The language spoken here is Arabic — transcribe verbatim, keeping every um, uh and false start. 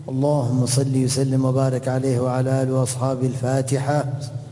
اللهم صل وسلم وبارك عليه وعلى آله وأصحابه. الفاتحة.